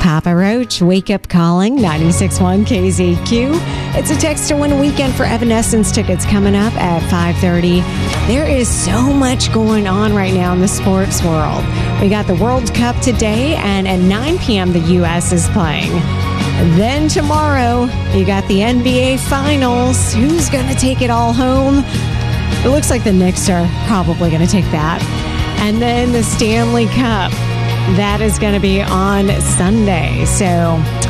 Papa Roach, Wake Up Calling, 96.1 KZQ. It's a text to win weekend for Evanescence tickets coming up at 5:30. There is so much going on right now in the sports world. We got the World Cup today, and at 9 p.m. the U.S. is playing. Then tomorrow, you got the NBA Finals. Who's going to take it all home? It looks like the Knicks are probably going to take that. And then the Stanley Cup. That is going to be on Sunday. So